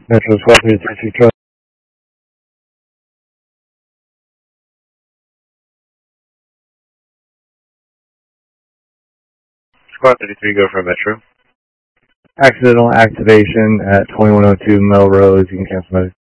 Metro Squad 333 Charlie. Squad 33, go for Metro. Accidental activation at 2102 Melrose. You can cancel medic.